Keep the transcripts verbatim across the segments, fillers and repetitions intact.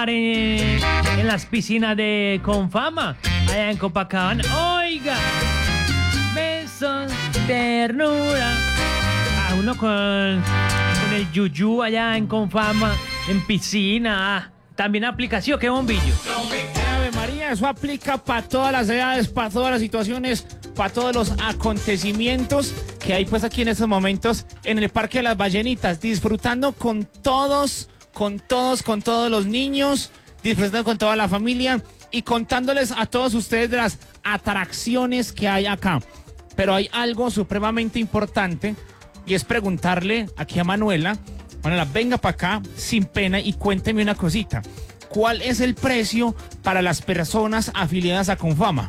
nadar en, en las piscinas de Confama, allá en Copacabana. Oiga, besos, ternura. A uno con, con el yuyú allá en Confama, en piscina. Ah, también aplicación, qué bombillo. Ave María, eso aplica para todas las edades, para todas las situaciones, para todos los acontecimientos que hay pues aquí en estos momentos en el Parque de las Ballenitas, disfrutando con todos, con todos, con todos los niños, disfrutando con toda la familia y contándoles a todos ustedes de las atracciones que hay acá. Pero hay algo supremamente importante y es preguntarle aquí a Manuela. Manuela, venga para acá sin pena y cuénteme una cosita. ¿Cuál es el precio para las personas afiliadas a Confama?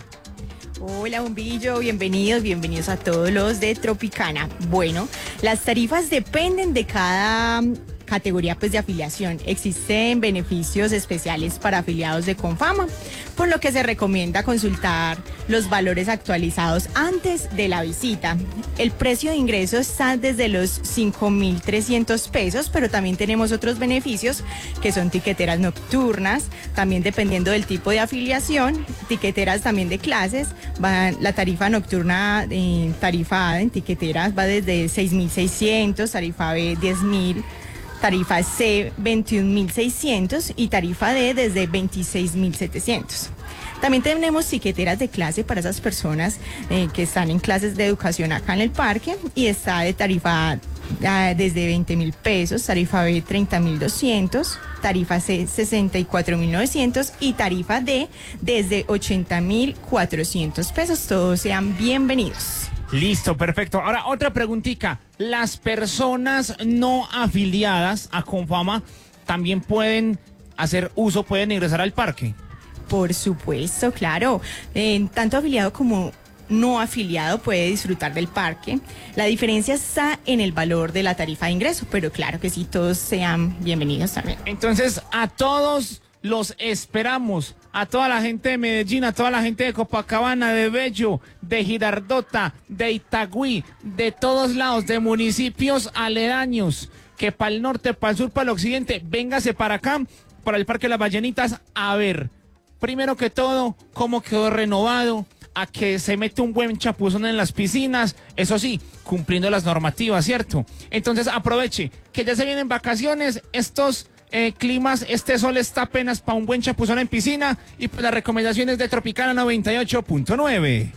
Hola Bombillo, bienvenidos, bienvenidos a todos los de Tropicana. Bueno, las tarifas dependen de cada categoría pues de afiliación. Existen beneficios especiales para afiliados de Confama, por lo que se recomienda consultar los valores actualizados antes de la visita. El precio de ingreso está desde los cinco mil trescientos pesos, pero también tenemos otros beneficios que son tiqueteras nocturnas, también dependiendo del tipo de afiliación, tiqueteras también de clases. Va, la tarifa nocturna, eh, tarifa A en tiqueteras va desde seis mil seiscientos, tarifa B diez mil, tarifa C veintiún mil seiscientos y tarifa D desde veintiséis mil setecientos. También tenemos tiqueteras de clase para esas personas eh, que están en clases de educación acá en el parque, y está de tarifa A desde veinte mil pesos, tarifa B treinta mil doscientos, tarifa C sesenta y cuatro mil novecientos y tarifa D desde ochenta mil cuatrocientos pesos. Todos sean bienvenidos. Listo, perfecto. Ahora, otra preguntita. ¿Las personas no afiliadas a Confama también pueden hacer uso, pueden ingresar al parque? Por supuesto, claro. Eh, tanto afiliado como no afiliado puede disfrutar del parque. La diferencia está en el valor de la tarifa de ingreso, pero claro que sí, todos sean bienvenidos también. Entonces, a todos los esperamos. A toda la gente de Medellín, a toda la gente de Copacabana, de Bello, de Girardota, de Itagüí, de todos lados, de municipios aledaños, que para el norte, para el sur, para el occidente, véngase para acá, para el Parque de las Ballenitas, a ver, primero que todo, cómo quedó renovado, a que se mete un buen chapuzón en las piscinas, eso sí, cumpliendo las normativas, ¿cierto? Entonces aproveche, que ya se vienen vacaciones, estos... Eh, climas, este sol está apenas para un buen chapuzón en piscina, y pues las recomendaciones de Tropicana noventa y ocho punto nueve.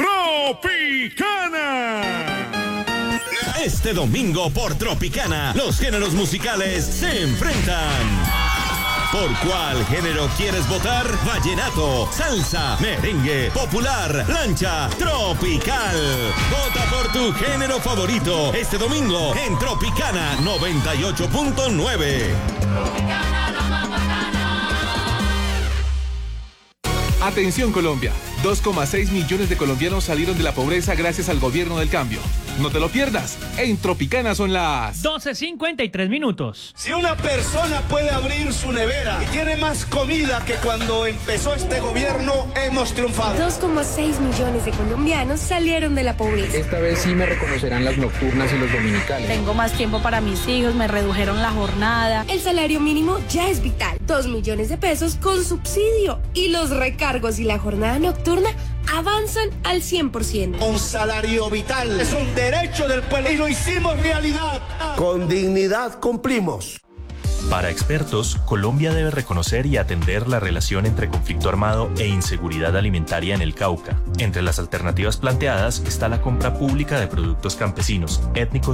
¡Tropicana! Este domingo por Tropicana, los géneros musicales se enfrentan. ¿Por cuál género quieres votar? Vallenato, salsa, merengue, popular, lancha, tropical. Vota por tu género favorito este domingo en Tropicana noventa y ocho punto nueve. Atención Colombia, dos coma seis millones de colombianos salieron de la pobreza gracias al gobierno del cambio. No te lo pierdas, en Tropicana son las doce cincuenta y tres minutos. Si una persona puede abrir su nevera y tiene más comida que cuando empezó este gobierno, hemos triunfado. dos coma seis millones de colombianos salieron de la pobreza. Esta vez sí me reconocerán las nocturnas y los dominicales. Tengo más tiempo para mis hijos, me redujeron la jornada. El salario mínimo ya es vital, dos millones de pesos con subsidio, y los recargos y la jornada nocturna avanzan al cien por ciento. Un salario vital es un derecho del pueblo y lo hicimos realidad. Con dignidad cumplimos. Para expertos, Colombia debe reconocer y atender la relación entre conflicto armado e inseguridad alimentaria en el Cauca. Entre las alternativas planteadas está la compra pública de productos campesinos, étnicos